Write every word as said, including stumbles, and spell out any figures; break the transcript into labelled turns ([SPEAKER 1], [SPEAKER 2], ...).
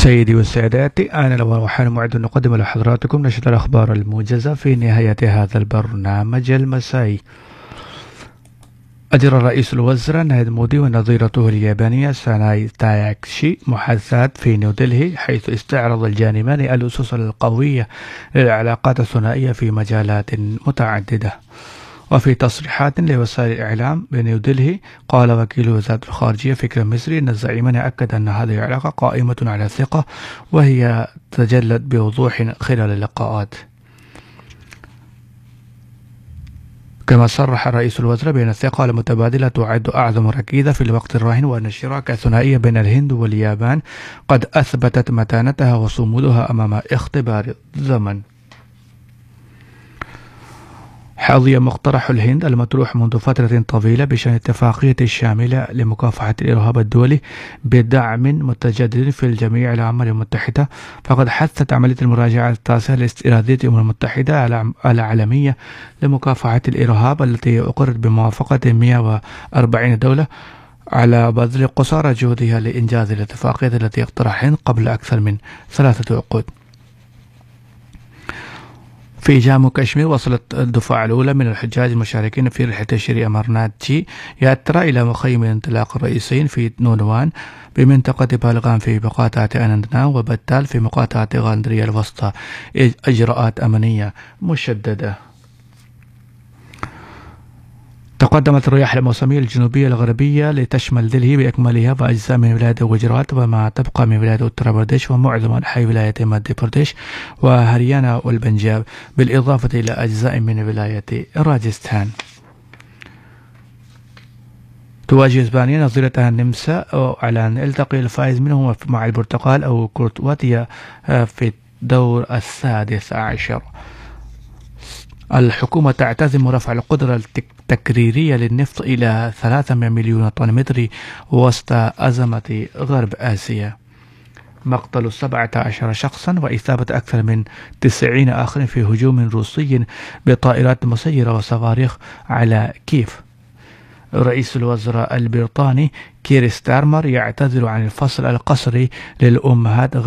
[SPEAKER 1] سيدي وسادتي، أنا لوحان معد نقدم لحضراتكم نشرة الأخبار الموجزة في نهاية هذا البرنامج المسائي. أجرى رئيس الوزراء ناريندرا مودي ونظيرته اليابانية ساناي تاياكشي محادثات في نيودلهي، حيث استعرض الجانبان الأسس القوية للعلاقات الثنائية في مجالات متعددة. وفي تصريحات لوسائل الإعلام بنيودلهي، قال وكيل وزارة الخارجية فكر مصري أن الزعيمان أكد أن هذه العلاقة قائمة على الثقة، وهي تجلت بوضوح خلال اللقاءات. كما صرح رئيس الوزراء بأن الثقة المتبادلة تعد أعظم ركيزة في الوقت الراهن، وأن الشراكة الثنائية بين الهند واليابان قد أثبتت متانتها وصمودها أمام اختبار الزمن. حظي مقترح الهند المطروح منذ فترة طويلة بشأن اتفاقية شاملة لمكافحة الإرهاب الدولي بدعم متجدد في الجميع الأمم المتحدة، فقد حثت عملية المراجعة التاسعة لاستراتيجية الأمم المتحدة العالمية لمكافحة الإرهاب التي أقرت بموافقة مئة وأربعين دولة على بذل قصارى جهودها لإنجاز الاتفاقية التي اقترحها الهند قبل أكثر من ثلاثة عقود. في جامو كشمير، وصلت الدفعة الأولى من الحجاج المشاركين في رحلة شري أمرناث جي ياترا إلى مخيم الانطلاق الرئيسيين في نونوان بمنطقة بالغام في مقاطعة أننتناغ وبتال في مقاطعة غاندريا الوسطى، إجراءات أمنية مشددة. تقدمت الرياح الموسمية الجنوبية الغربية لتشمل دلهي بأكملها وأجزاء من ولاية وجرات وما تبقى من ولاية أوتر برديش ومعظم أنحاء ولاية مادي برديش وهريانا والبنجاب، بالإضافة إلى أجزاء من ولاية راجستان. تواجه إسبانيا نظيرتها النمسا على أن يلتقي الفائز منهم مع البرتغال أو كرواتيا في الدور السادس عشر. الحكومة تعتزم رفع القدرة التكريرية للنفط إلى ثلاثمئة مليون طن متري وسط أزمة غرب آسيا. مقتل سبعة عشر شخصا وإصابة أكثر من تسعين آخرين في هجوم روسي بطائرات مسيرة وصواريخ على كييف. رئيس الوزراء البريطاني كير ستارمر يعتذر عن الفصل القسري للأمهات